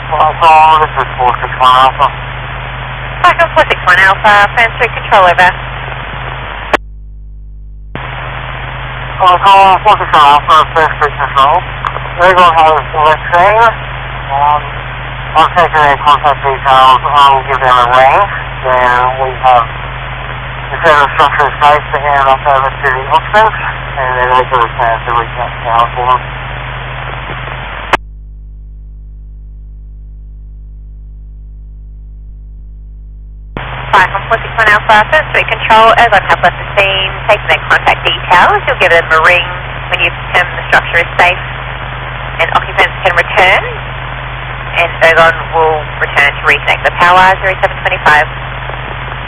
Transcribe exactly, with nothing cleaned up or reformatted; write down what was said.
Well, call, this is four six one Alpha. Falcon four six one Alpha, Fan three control over. Well, call, four six one Alpha, Fan three control. We're going to have a select trainer. Um, I'll take their contact details, I'll give them a ring. Then we have the federal structure site to hand off over to the occupants, and then they can return to reach out to our for them. Falcon four six one Alpha, Fan three control, Ergon have left the scene, taking their contact details. You'll give them a ring when you've determined the structure is safe, and occupants can return, and Ergon will return to reconnect the power, zero seven twenty-five.